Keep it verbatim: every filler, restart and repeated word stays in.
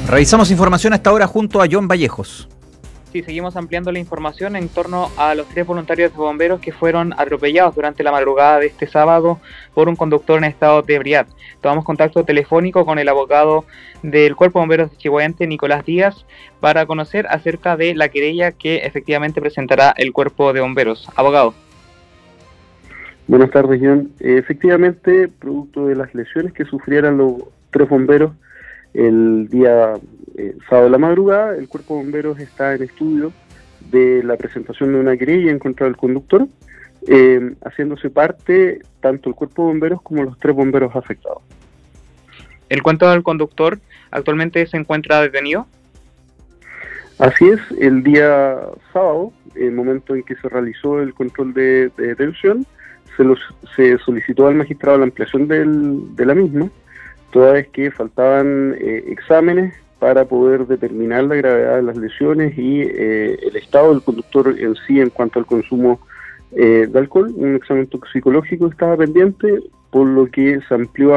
Revisamos información a esta hora junto a John Vallejos. Sí, seguimos ampliando la información en torno a los tres voluntarios de bomberos que fueron atropellados durante la madrugada de este sábado por un conductor en estado de ebriedad. Tomamos contacto telefónico con el abogado del Cuerpo de Bomberos de Chihuayante, Nicolás Díaz, para conocer acerca de la querella que efectivamente presentará el Cuerpo de Bomberos. Abogado. Buenas tardes, John. Eh, efectivamente, producto de las lesiones que sufrieran los tres bomberos el día eh, sábado de la madrugada, el Cuerpo de Bomberos está en estudio de la presentación de una querella en contra del conductor, eh, haciéndose parte tanto el Cuerpo de Bomberos como los tres bomberos afectados. ¿El cuento del conductor actualmente se encuentra detenido? Así es, el día sábado, el momento en que se realizó el control de, de detención, se, los, se solicitó al magistrado la ampliación del, de la misma, toda vez que faltaban eh, exámenes para poder determinar la gravedad de las lesiones y eh, el estado del conductor en sí en cuanto al consumo eh, de alcohol. Un examen toxicológico estaba pendiente, por lo que se amplió